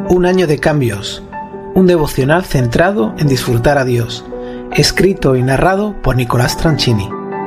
Un año de cambios, un devocional centrado en disfrutar a Dios, escrito y narrado por Nicolás Tranchini.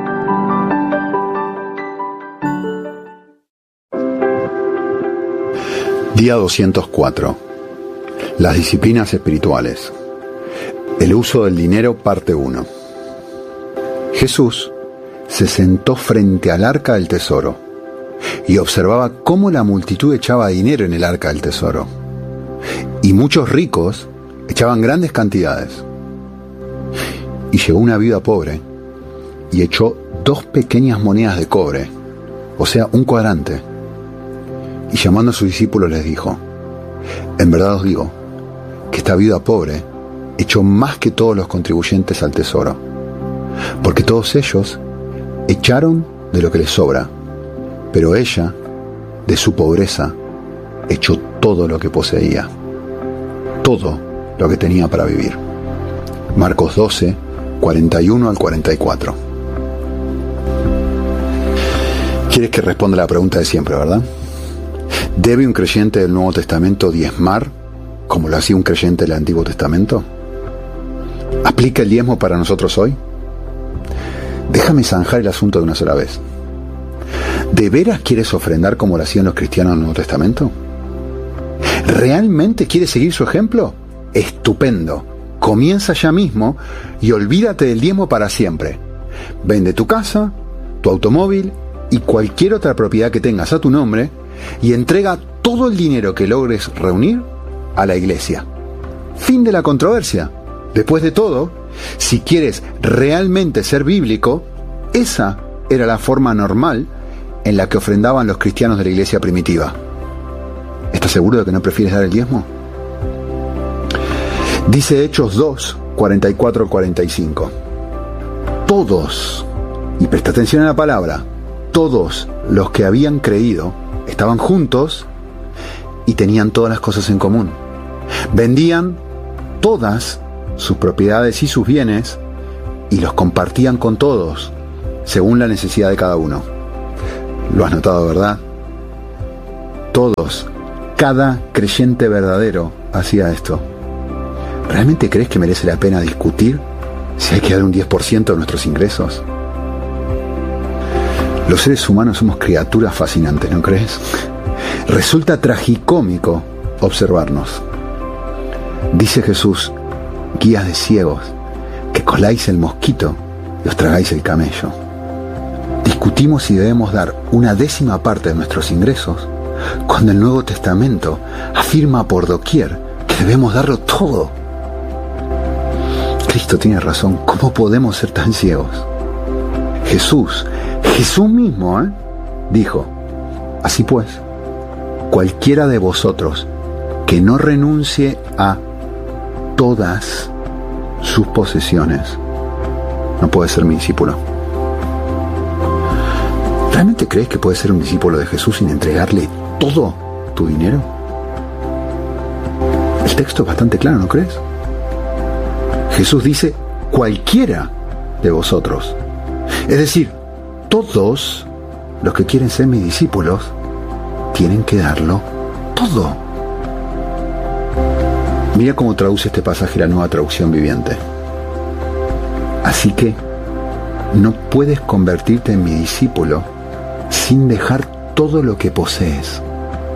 Día 204. Las disciplinas espirituales. El uso del dinero, parte 1. Jesús se sentó frente al arca del tesoro y observaba cómo la multitud echaba dinero en el arca del tesoro. Y muchos ricos echaban grandes cantidades. Y llegó una viuda pobre y echó 2 pequeñas monedas de cobre, o sea, un cuadrante. Y llamando a sus discípulos les dijo: en verdad os digo que esta viuda pobre echó más que todos los contribuyentes al tesoro, porque todos ellos echaron de lo que les sobra, pero ella, de su pobreza, echó todo lo que poseía, todo lo que tenía para vivir. Marcos 12, 41 al 44. ¿Quieres que responda la pregunta de siempre, verdad? ¿Debe un creyente del Nuevo Testamento diezmar como lo hacía un creyente del Antiguo Testamento? ¿Aplica el diezmo para nosotros hoy? Déjame zanjar el asunto de una sola vez. ¿De veras quieres ofrendar como lo hacían los cristianos del Nuevo Testamento? ¿Realmente quieres seguir su ejemplo? Estupendo. Comienza ya mismo y olvídate del diezmo para siempre. Vende tu casa, tu automóvil y cualquier otra propiedad que tengas a tu nombre y entrega todo el dinero que logres reunir a la iglesia. Fin de la controversia. Después de todo, si quieres realmente ser bíblico, esa era la forma normal en la que ofrendaban los cristianos de la iglesia primitiva. ¿Estás seguro de que no prefieres dar el diezmo? Dice Hechos 2, 44-45. Todos, y presta atención a la palabra, todos los que habían creído estaban juntos y tenían todas las cosas en común. Vendían todas sus propiedades y sus bienes y los compartían con todos, según la necesidad de cada uno. Lo has notado, ¿verdad? Todos, cada creyente verdadero hacía esto. ¿Realmente crees que merece la pena discutir si hay que dar un 10% de nuestros ingresos? Los seres humanos somos criaturas fascinantes, ¿no crees? Resulta tragicómico observarnos. Dice Jesús: guías de ciegos, que coláis el mosquito y os tragáis el camello. Discutimos si debemos dar 1/10 parte de nuestros ingresos, cuando el Nuevo Testamento afirma por doquier que debemos darlo todo. Cristo tiene razón. ¿Cómo podemos ser tan ciegos? Jesús mismo, dijo: así pues, cualquiera de vosotros que no renuncie a todas sus posesiones no puede ser mi discípulo. ¿Realmente crees que puedes ser un discípulo de Jesús sin entregarle todo tu dinero? El texto es bastante claro, ¿no crees? Jesús dice: cualquiera de vosotros. Es decir, todos los que quieren ser mis discípulos tienen que darlo todo. Mira cómo traduce este pasaje la Nueva Traducción Viviente. Así que no puedes convertirte en mi discípulo sin dejar todo lo que posees.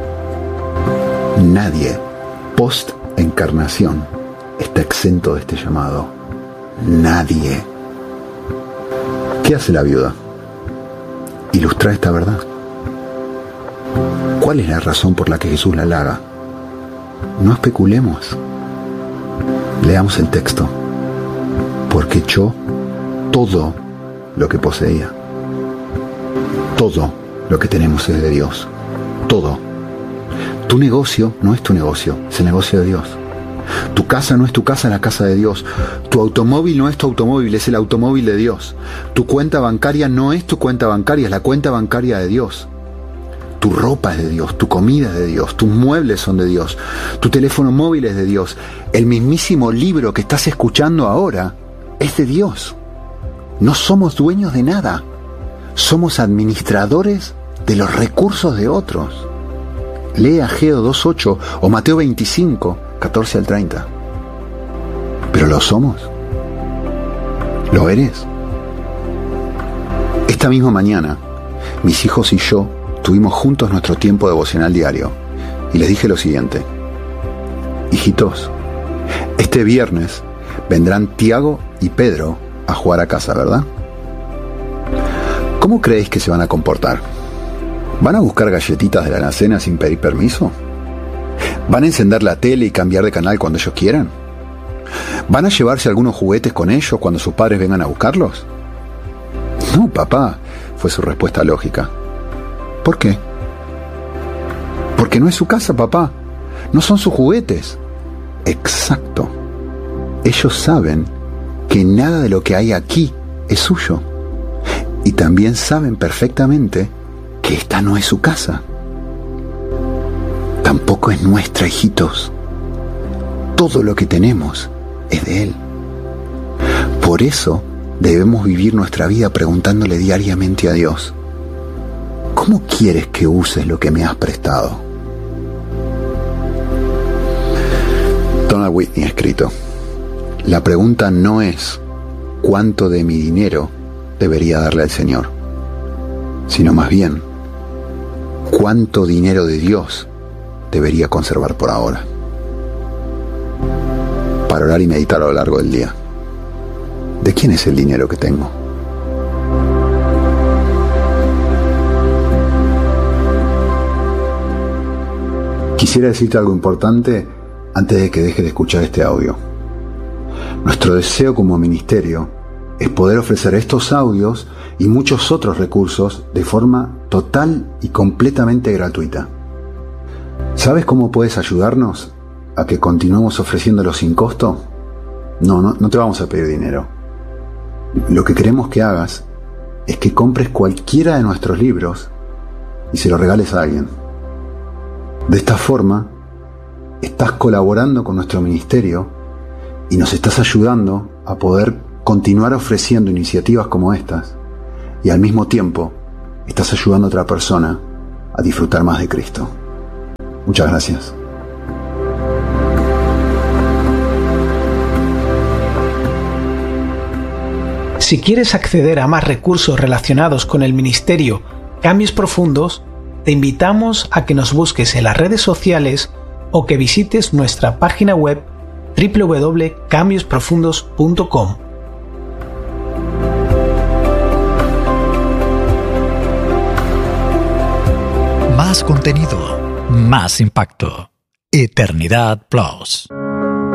Nadie post-encarnación está exento de este llamado. Nadie. ¿Qué hace la viuda? Ilustrar esta verdad. ¿Cuál es la razón por la que Jesús la halaga? No especulemos. Leamos el texto. Porque echó todo lo que poseía. Todo lo que tenemos es de Dios. Todo. Tu negocio no es tu negocio, es el negocio de Dios. Tu casa no es tu casa, es la casa de Dios. Tu automóvil no es tu automóvil, es el automóvil de Dios. Tu cuenta bancaria no es tu cuenta bancaria, es la cuenta bancaria de Dios. Tu ropa es de Dios, tu comida es de Dios, tus muebles son de Dios, tu teléfono móvil es de Dios. El mismísimo libro que estás escuchando ahora es de Dios. No somos dueños de nada. Somos administradores de los recursos de otros. lee Ageo 2:8 o Mateo 25, 14 al 30. ¿Pero lo somos? ¿Lo eres? Esta misma mañana, mis hijos y yo tuvimos juntos nuestro tiempo devocional diario y les dije lo siguiente: hijitos, este viernes vendrán Tiago y Pedro a jugar a casa, ¿verdad? ¿Cómo creéis que se van a comportar? ¿Van a buscar galletitas de la alacena sin pedir permiso? ¿Van a encender la tele y cambiar de canal cuando ellos quieran? ¿Van a llevarse algunos juguetes con ellos cuando sus padres vengan a buscarlos? No, papá, fue su respuesta lógica. ¿Por qué? Porque no es su casa, papá. No son sus juguetes. Exacto. Ellos saben que nada de lo que hay aquí es suyo. Y también saben perfectamente que esta no es su casa. Tampoco es nuestra, hijitos. Todo lo que tenemos es de Él. Por eso debemos vivir nuestra vida preguntándole diariamente a Dios: ¿cómo quieres que uses lo que me has prestado? Donald Whitney ha escrito: la pregunta no es cuánto de mi dinero debería darle al Señor, sino más bien cuánto dinero de Dios debería conservar por ahora, para orar y meditar a lo largo del día. ¿De quién es el dinero que tengo? Quisiera decirte algo importante antes de que dejes de escuchar este audio. Nuestro deseo como ministerio es poder ofrecer estos audios y muchos otros recursos de forma total y completamente gratuita. ¿Sabes cómo puedes ayudarnos a que continuemos ofreciéndolos sin costo? No te vamos a pedir dinero. Lo que queremos que hagas es que compres cualquiera de nuestros libros y se lo regales a alguien. De esta forma, estás colaborando con nuestro ministerio y nos estás ayudando a poder continuar ofreciendo iniciativas como estas, y al mismo tiempo estás ayudando a otra persona a disfrutar más de Cristo. Muchas gracias. Si quieres acceder a más recursos relacionados con el ministerio Cambios Profundos, te invitamos a que nos busques en las redes sociales o que visites nuestra página web www.cambiosprofundos.com. Más contenido, más impacto. Eternidad Plus.